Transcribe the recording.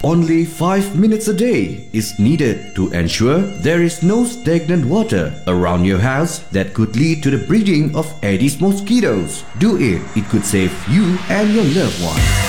Only 5 minutes a day is needed to ensure there is no stagnant water around your house that could lead to the breeding of Aedes mosquitoes. Do it, it could save you and your loved ones.